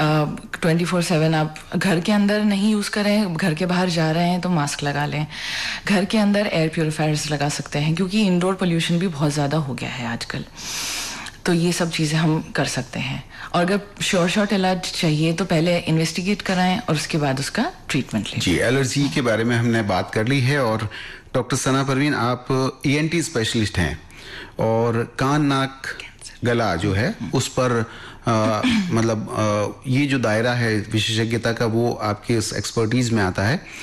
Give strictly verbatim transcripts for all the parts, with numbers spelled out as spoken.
Twenty four seven आप घर के अंदर नहीं यूज़ करें, घर के बाहर जा रहे हैं तो मास्क लगा लें। घर के अंदर एयर प्योरीफायर्स लगा सकते हैं, क्योंकि इंडोर पोल्यूशन भी बहुत ज़्यादा हो गया है आजकल। तो ये सब चीज़ें हम कर सकते हैं। और अगर श्योर शॉर्ट इलाज चाहिए तो पहले इन्वेस्टिगेट कराएं और उसके बाद उसका ट्रीटमेंट लें। जी, एलर्जी के बारे में हमने बात कर ली है। और डॉक्टर सना परवीन, आप ई एन टी स्पेशलिस्ट हैं और कान नाक गला जो है उस पर आ, मतलब आ, ये जो दायरा है विशेषज्ञता का वो आपके इस एक्सपर्टीज में आता है। आ,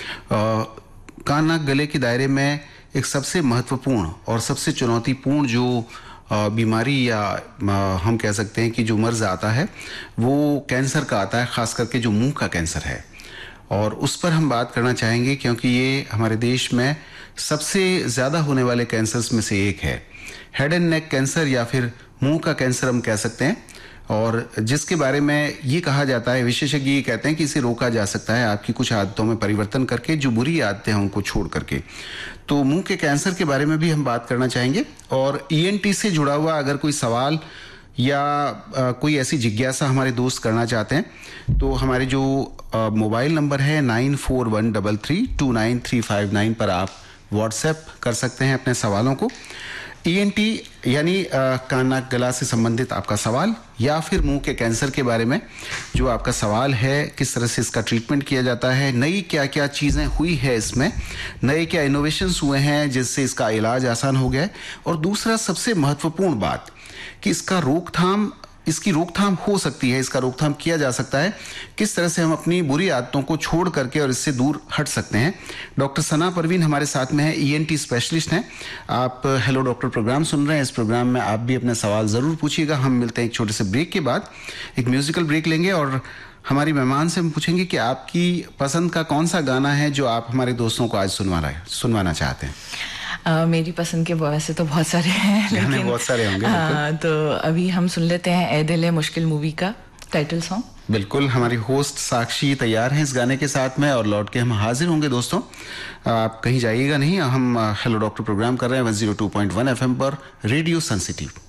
कान नाक गले के दायरे में एक सबसे महत्वपूर्ण और सबसे चुनौतीपूर्ण जो बीमारी या हम कह सकते हैं कि जो मर्ज आता है वो कैंसर का आता है, खास करके जो मुंह का कैंसर है। और उस पर हम बात करना चाहेंगे क्योंकि ये हमारे देश में सबसे ज़्यादा होने वाले कैंसर्स में से एक है। हेड एंड नेक कैंसर या फिर मुंह का कैंसर हम कह सकते हैं, और जिसके बारे में ये कहा जाता है, विशेषज्ञ ये कहते हैं कि इसे रोका जा सकता है आपकी कुछ आदतों में परिवर्तन करके, जो बुरी आदतें हैं उनको छोड़ करके। तो मुंह के कैंसर के बारे में भी हम बात करना चाहेंगे। और ई एन टी से जुड़ा हुआ अगर कोई सवाल या आ, कोई ऐसी जिज्ञासा हमारे दोस्त करना चाहते हैं तो हमारे जो आ, मोबाइल नंबर है nine four one double three to nine three five nine पर आप व्हाट्सएप कर सकते हैं अपने सवालों को। ई एन टी यानी कान नाक गला से संबंधित आपका सवाल या फिर मुंह के कैंसर के बारे में जो आपका सवाल है, किस तरह से इसका ट्रीटमेंट किया जाता है, नई क्या क्या चीज़ें हुई है इसमें, नए क्या इनोवेशंस हुए हैं जिससे इसका इलाज आसान हो गया है, और दूसरा सबसे महत्वपूर्ण बात कि इसका रोकथाम इसकी रोकथाम हो सकती है, इसका रोकथाम किया जा सकता है, किस तरह से हम अपनी बुरी आदतों को छोड़ करके और इससे दूर हट सकते हैं। डॉक्टर सना परवीन हमारे साथ में है, ई एन टी स्पेशलिस्ट हैं। आप हेलो डॉक्टर प्रोग्राम सुन रहे हैं। इस प्रोग्राम में आप भी अपने सवाल ज़रूर पूछिएगा। हम मिलते हैं एक छोटे से ब्रेक के बाद, एक म्यूजिकल ब्रेक लेंगे और हमारी मेहमान से हम पूछेंगे कि आपकी पसंद का कौन सा गाना है जो आप हमारे दोस्तों को आज सुनवा रहे सुनवाना चाहते हैं। Uh, मेरी पसंद के वैसे तो बहुत सारे हैं, लेकिन बहुत सारे होंगे। uh, तो अभी हम सुन लेते हैं ए दिल है मुश्किल मूवी का टाइटल सॉन्ग। बिल्कुल, हमारी होस्ट साक्षी तैयार हैं इस गाने के साथ में और लौट के हम हाजिर होंगे। दोस्तों आप कहीं जाइएगा नहीं, हम हेलो डॉक्टर प्रोग्राम कर रहे हैं one zero two point one F M पर रेडियो सन सिटी।